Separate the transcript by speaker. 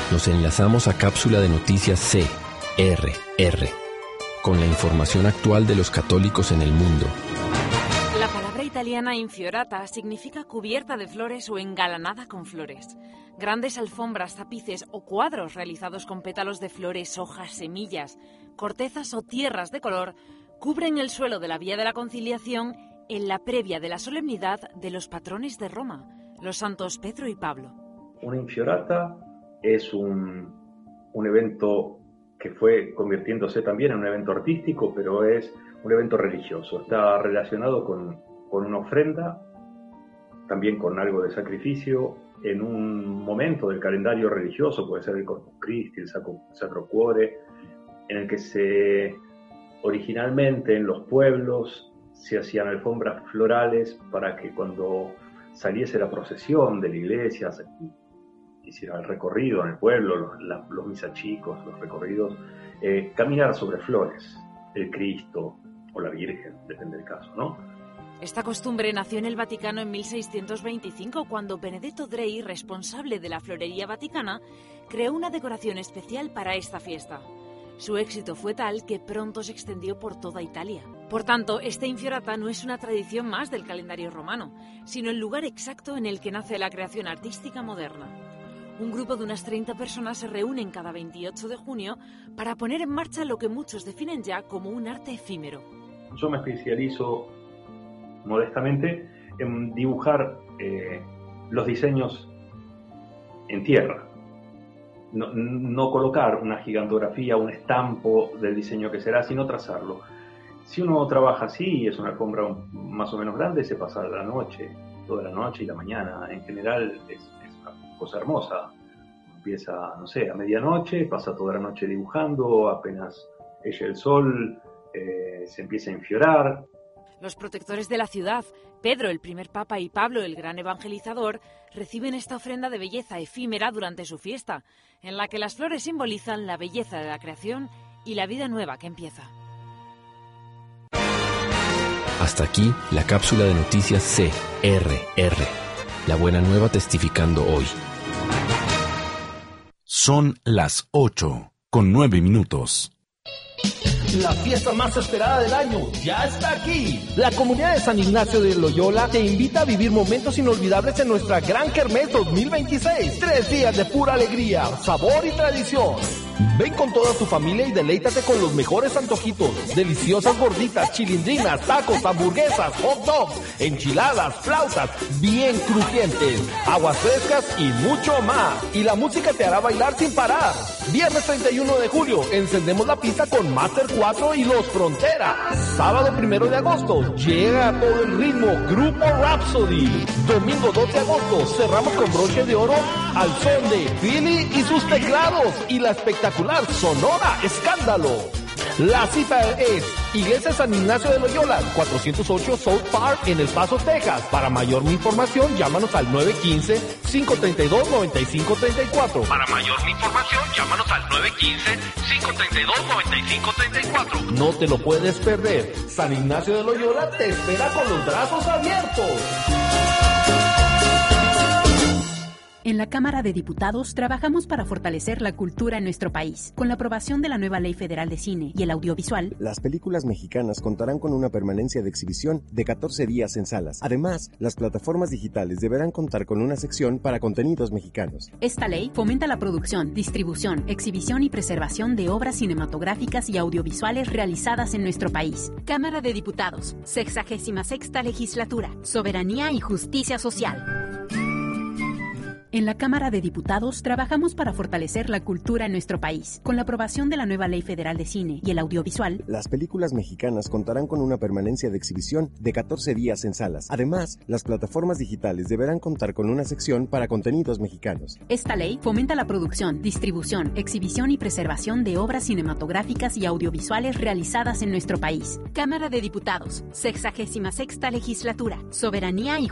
Speaker 1: Nos enlazamos a Cápsula de Noticias CRR, con la información actual de los católicos en el mundo.
Speaker 2: La palabra italiana infiorata significa cubierta de flores o engalanada con flores. Grandes alfombras, tapices o cuadros realizados con pétalos de flores, hojas, semillas, cortezas o tierras de color cubren el suelo de la Vía de la Conciliación en la previa de la solemnidad de los patrones de Roma, los santos Pedro y Pablo.
Speaker 3: Una infiorata es un evento que fue convirtiéndose también en un evento artístico, pero es un evento religioso. Está relacionado con una ofrenda, también con algo de sacrificio, en un momento del calendario religioso, puede ser el Corpus Christi, el Sacro Cuore, en el que originalmente en los pueblos se hacían alfombras florales para que cuando saliese la procesión de la iglesia, hiciera el recorrido en el pueblo, los misachicos, los recorridos, caminar sobre flores, el Cristo o la Virgen, depende del caso, ¿no?
Speaker 2: Esta costumbre nació en el Vaticano en 1625, cuando Benedetto Drei, responsable de la florería vaticana, creó una decoración especial para esta fiesta. Su éxito fue tal que pronto se extendió por toda Italia. Por tanto, esta infiorata no es una tradición más del calendario romano, sino el lugar exacto en el que nace la creación artística moderna. Un grupo de unas 30 personas se reúnen cada 28 de junio para poner en marcha lo que muchos definen ya como un arte efímero.
Speaker 3: Yo me especializo modestamente en dibujar los diseños en tierra. No colocar una gigantografía, un estampo del diseño que será, sino trazarlo. Si uno trabaja así, es una alfombra más o menos grande, se pasa la noche, toda la noche y la mañana. En general es una cosa hermosa. Empieza, no sé, a medianoche, pasa toda la noche dibujando, apenas ella el sol, se empieza a infiorar.
Speaker 2: Los protectores de la ciudad, Pedro, el primer papa, y Pablo, el gran evangelizador, reciben esta ofrenda de belleza efímera durante su fiesta, en la que las flores simbolizan la belleza de la creación y la vida nueva que empieza.
Speaker 1: Hasta aquí la cápsula de noticias CRR. La buena nueva testificando hoy.
Speaker 4: Son las 8:09.
Speaker 5: La fiesta más esperada del año ya está aquí. La comunidad de San Ignacio de Loyola te invita a vivir momentos inolvidables en nuestra Gran Kermés 2026. 3 días de pura alegría, sabor y tradición. Ven con toda tu familia y deleítate con los mejores antojitos, deliciosas gorditas, chilindrinas, tacos, hamburguesas, hot dogs, enchiladas, flautas, bien crujientes, aguas frescas y mucho más. Y la música te hará bailar sin parar. Viernes 31 de julio, encendemos la pista con Master 4 y Los Frontera. Sábado 1 de agosto, llega a todo el ritmo Grupo Rhapsody. Domingo 2 de agosto, cerramos con broche de oro al son de Philly y sus teclados y la espectacular Sonora Escándalo. La cita es Iglesia San Ignacio de Loyola, 408 South Park en El Paso, Texas. Para mayor información, llámanos al 915-532-9534.
Speaker 6: Para mayor información, llámanos al 915-532-9534.
Speaker 5: No te lo puedes perder. San Ignacio de Loyola te espera con los brazos abiertos.
Speaker 7: En la Cámara de Diputados trabajamos para fortalecer la cultura en nuestro país. Con la aprobación de la nueva Ley Federal de Cine y el Audiovisual,
Speaker 8: las películas mexicanas contarán con una permanencia de exhibición de 14 días en salas. Además, las plataformas digitales deberán contar con una sección para contenidos mexicanos.
Speaker 7: Esta ley fomenta la producción, distribución, exhibición y preservación de obras cinematográficas y audiovisuales realizadas en nuestro país. Cámara de Diputados, 66ª Legislatura, Soberanía y Justicia Social. En la Cámara de Diputados trabajamos para fortalecer la cultura en nuestro país. Con la aprobación de la nueva Ley Federal de Cine y el Audiovisual,
Speaker 8: las películas mexicanas contarán con una permanencia de exhibición de 14 días en salas. Además, las plataformas digitales deberán contar con una sección para contenidos mexicanos.
Speaker 7: Esta ley fomenta la producción, distribución, exhibición y preservación de obras cinematográficas y audiovisuales realizadas en nuestro país. Cámara de Diputados, 66ª Legislatura, Soberanía y